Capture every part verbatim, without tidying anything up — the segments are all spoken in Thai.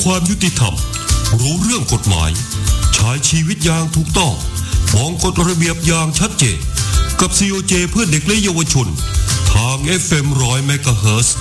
ความยุติธรรมรู้เรื่องกฎหมายใช้ชีวิตอย่างถูกต้องมองกฎระเบียบอย่างชัดเจนกับ ซี โอ เจ เพื่อเด็กและเยาวชนทาง เอฟ เอ็ม หนึ่งร้อย เมกะเฮิรตซ์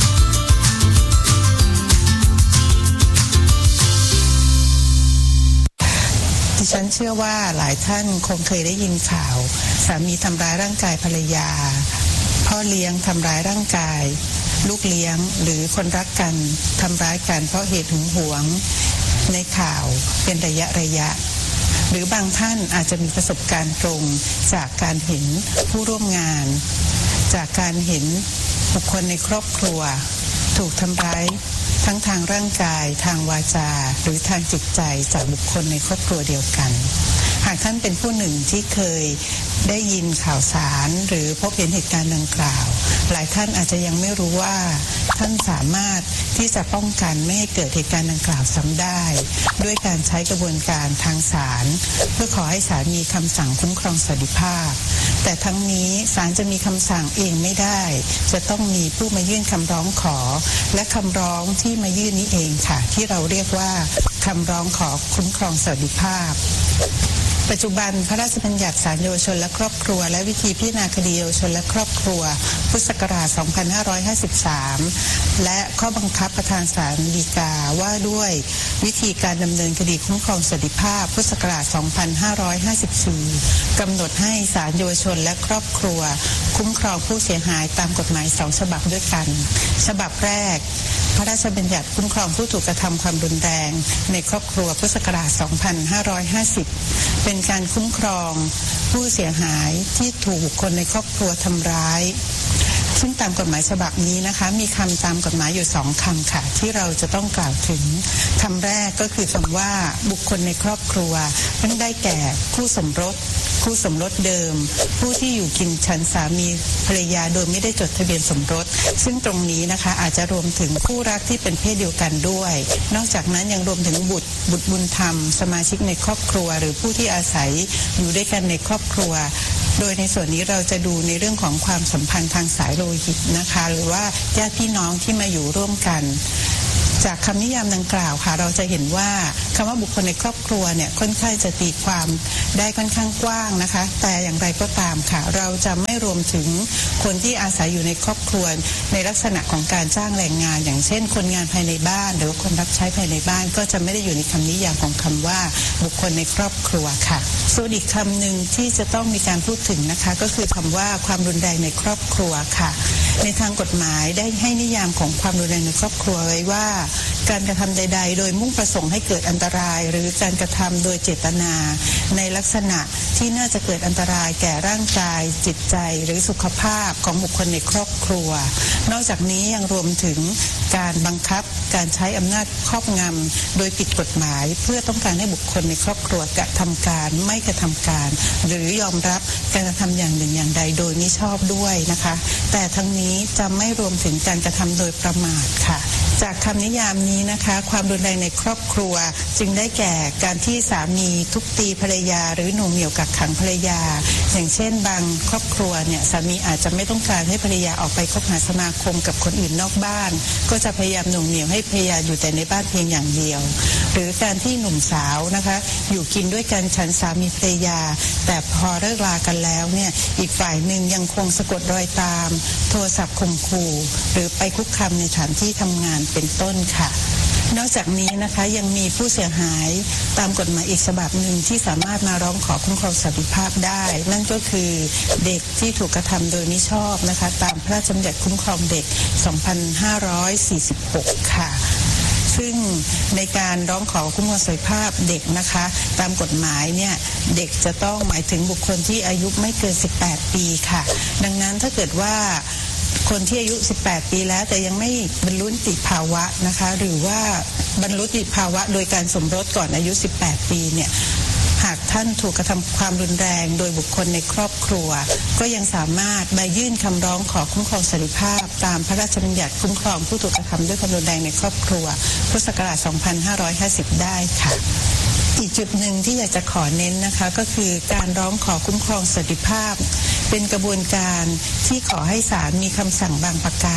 ดิฉันเชื่อว่าหลายท่านคงเคยได้ยินข่าวสามีทำร้ายร่างกายภรรยาพ่อเลี้ยงทำร้ายร่างกายลูกเลี้ยงหรือคนรักกันทำร้ายกันเพราะเหตุหึงหวงในข่าวเป็นระยะระยะหรือบางท่านอาจจะมีประสบการณ์ตรงจากการเห็นผู้ร่วมงานจากการเห็นบุคคลในครอบครัวถูกทำร้ายทั้งทางร่างกายทางวาจาหรือทางจิตใจจากบุคคลในครอบครัวเดียวกันหากท่านเป็นผู้หนึ่งที่เคยได้ยินข่าวสารหรือพบเห็นเหตุการณ์ดังกล่าวหลายท่านอาจจะยังไม่รู้ว่าท่านสามารถที่จะป้องกันไม่ให้เกิดเหตุการณ์ดังกล่าวซ้ำได้ด้วยการใช้กระบวนการทางศาลเพื่อขอให้ศาลมีคำสั่งคุ้มครองสวัสดิภาพแต่ทั้งนี้ศาลจะมีคำสั่งเองไม่ได้จะต้องมีผู้มายื่นคำร้องขอและคำร้องที่มายื่นนี้เองค่ะที่เราเรียกว่าคำร้องขอคุ้มครองสวัสดิภาพปัจจุบันพระราชบัญญัติศาลเยาวชนและครอบครัวและวิธีพิจารณาคดีเยาวชนและครอบครัวพุทธศักราชสองพันห้าร้อยห้าสิบสามและข้อบังคับประธานศาลฎีกาว่าด้วยวิธีการดำเนินคดีคุ้มครองสวัสดิภาพพุทธศักราชสองพันห้าร้อยห้าสิบสี่กำหนดให้ศาลเยาวชนและครอบครัวคุ้มครองผู้เสียหายตามกฎหมายสองฉบับด้วยกันฉบับแรกพระราชบัญญัติคุ้มครองผู้ถูกกระทำความรุนแรงในครอบครัวพุทธศักราชสองพันห้าร้อยห้าสิบเป็นการคุ้มครองผู้เสียหายที่ถูกบุคคลในครอบครัวทำร้ายซึ่งตามกฎหมายฉบับนี้นะคะมีคำตามกฎหมายอยู่สองคำค่ะที่เราจะต้องกล่าวถึงคำแรกก็คือคำว่าบุคคลในครอบครัวทั้งได้แก่คู่สมรสคู่สมรสเดิมผู้ที่อยู่กินฉันสามีภรรยาโดยไม่ได้จดทะเบียนสมรสซึ่งตรงนี้นะคะอาจจะรวมถึงคู่รักที่เป็นเพศเดียวกันด้วยนอกจากนั้นยังรวมถึงบุตรบุตรบุญธรรมสมาชิกในครอบครัวหรือผู้ที่อาศัยอยู่ด้วยกันในครอบครัวโดยในส่วนนี้เราจะดูในเรื่องของความสัมพันธ์ทางสายโลหิตนะคะหรือว่าญาติพี่น้องที่มาอยู่ร่วมกันจากคำนิยามดังกล่าวค่ะเราจะเห็นว่าคำว่าบุคคลในครอบครัวเนี่ยค่อนข้างจะตีความได้ค่อนข้างกว้างนะคะแต่อย่างไรก็ตามค่ะเราจะไม่รวมถึงคนที่อาศัยอยู่ในครอบครัวในลักษณะของการจ้างแรงงานอย่างเช่นคนงานภายในบ้านหรือคนรับใช้ภายในบ้านก็จะไม่ได้อยู่ในคำนิยามของคำว่าบุคคลในครอบครัวค่ะส่วนอีกคำหนึ่งที่จะต้องมีการพูดถึงนะคะก็คือคำว่าความรุนแรงในครอบครัวค่ะในทางกฎหมายได้ให้นิยามของความรุนแรงในครอบครัวไว้ว่าการกระทำใดๆโดยมุ่งประสงค์ให้เกิดอันตรายหรือการกระทำโดยเจตนาในลักษณะที่น่าจะเกิดอันตรายแก่ร่างกายจิตใจหรือสุขภาพของบุคคลในครอบครัวนอกจากนี้ยังรวมถึงการบังคับการใช้อำนาจครอบงำโดยผิดกฎหมายเพื่อต้องการให้บุคคลในครอบครัวกระทำการไม่กระทำการหรือยอมรับการกระทำอย่างหนึ่งอย่างใดโดยมิชอบด้วยนะคะแต่ทั้งนี้จะไม่รวมถึงการกระทำโดยประมาทค่ะจากคำนิยามนี้นะคะความรุนแรงในครอบครัวจึงได้แก่การที่สามีทุบตีภรรยาหรือหน่วงเหนี่ยวกักขังภรรยาอย่างเช่นบางครอบครัวเนี่ยสามีอาจจะไม่ต้องการให้ภรรยาออกไปคบหาสมาคมกับคนอื่นนอกบ้านก็จะพยายามหน่วงเหนี่ยวให้ภรรยาอยู่แต่ในบ้านเพียงอย่างเดียวหรือการที่หนุ่มสาวนะคะอยู่กินด้วยกันฉันสามีภรรยาแต่พอเลิกลากันแล้วเนี่ยอีกฝ่ายหนึ่งยังคงสะกดรอยตามโทรศัพท์ข่มขู่หรือไปคุกคามในสถานที่ทำงานเป็นต้นค่ะนอกจากนี้นะคะยังมีผู้เสียหายตามกฎหมายอีกฉบับหนึ่งที่สามารถมาร้องขอคุ้มครองสวัสดิภาพได้นั่นก็คือเด็กที่ถูกกระทำโดยมิชอบนะคะตามพระราชบัญญัติคุ้มครองเด็กสองพันห้าร้อยสี่สิบหกค่ะซึ่งในการร้องขอคุ้มครองสวัสดิภาพเด็กนะคะตามกฎหมายเนี่ยเด็กจะต้องหมายถึงบุคคลที่อายุไม่เกินสิบแปดปีค่ะดังนั้นถ้าเกิดว่าคนที่อายุสิบแปดปีแล้วแต่ยังไม่บรรลุนิติภาวะนะคะหรือว่าบรรลุนิติภาวะโดยการสมรสก่อนอายุสิบแปดปีเนี่ยหากท่านถูกกระทำความรุนแรงโดยบุคคลในครอบครัวก็ยังสามารถมายื่นคำร้องขอคุ้มครองสวัสดิภาพตามพระราชบัญญัติคุ้มครองผู้ถูกกระทำด้วยความรุนแรงในครอบครัวพุทธศักราชสองพันห้าร้อยห้าสิบได้ค่ะอีกจุดหนึ่งที่อยากจะขอเน้นนะคะก็คือการร้องขอคุ้มครองสวัสดิภาพเป็นกระบวนการที่ขอให้ศาลมีคำสั่งบางประการค่ะ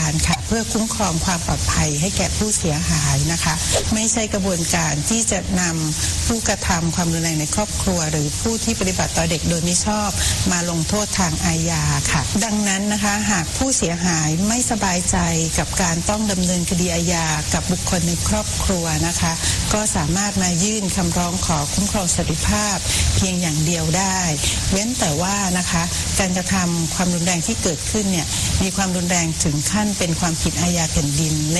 พื่อคุ้มครองความปลอดภัยให้แก่ผู้เสียหายนะคะไม่ใช่กระบวนการที่จะนำผู้กระทำความรุนแรงในครอบครัวหรือผู้ที่ปฏิบัติต่อเด็กโดยมิชอบมาลงโทษทางอาญาค่ะดังนั้นนะคะหากผู้เสียหายไม่สบายใจกับการต้องดำเนินคดีอาญากับบุคคลในครอบครัวนะคะก็สามารถมายื่นคำร้องขอคุ้มครองสิทธิภาพเพียงอย่างเดียวได้เว้นแต่ว่านะคะการกระทำความรุนแรงที่เกิดขึ้นเนี่ยมีความรุนแรงถึงขั้นเป็นความผิดอาญาแผ่นดินใน